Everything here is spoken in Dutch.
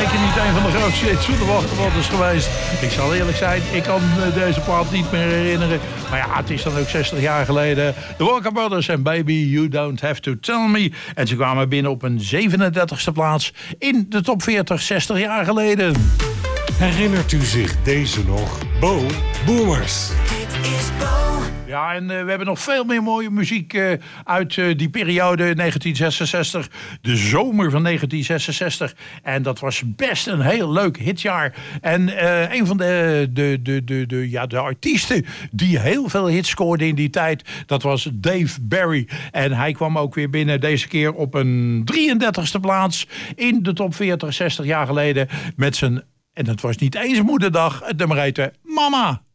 zeker niet een van de grootste hits van de Walker geweest. Ik zal eerlijk zijn, ik kan deze plaat niet meer herinneren. Maar ja, het is dan ook 60 jaar geleden. De Walker Brothers en Baby, You Don't Have To Tell Me. En ze kwamen binnen op een 37e plaats in de top 40, 60 jaar geleden. Herinnert u zich deze nog? Bo Boomers. Dit is Bo. Ja, en we hebben nog veel meer mooie muziek uit die periode 1966. De zomer van 1966. En dat was best een heel leuk hitjaar. En een van de artiesten die heel veel hits scoorde in die tijd, dat was Dave Barry. En hij kwam ook weer binnen, deze keer op een 33e plaats in de top 40, 60 jaar geleden. Met zijn, en het was niet eens moederdag, het nummer heette Mama.